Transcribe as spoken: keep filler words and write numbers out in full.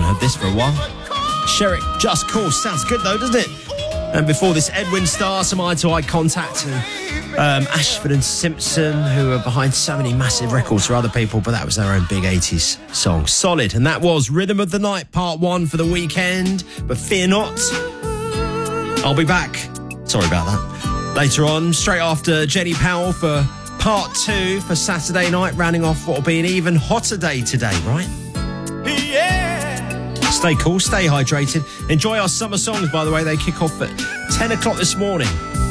haven't heard this for a while. Sherrick, Just Cause. Sounds good though, doesn't it? And before this, Edwin Starr, some eye-to-eye contact, and um, Ashford and Simpson, who are behind so many massive records for other people, but that was their own big eighties song. Solid. And that was Rhythm of the Night, part one for the weekend. But fear not, I'll be back. Sorry about that. Later on, straight after Jenny Powell for part two for Saturday night, rounding off what will be an even hotter day today, right? Yeah. Stay cool, stay hydrated. Enjoy our summer songs, by the way. They kick off at ten o'clock this morning.